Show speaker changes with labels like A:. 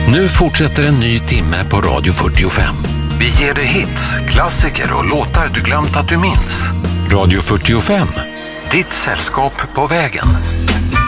A: Nu fortsätter en ny timme på Radio 45. Vi ger dig hits, klassiker och låtar du glömt att du minns. Radio 45, ditt sällskap på vägen.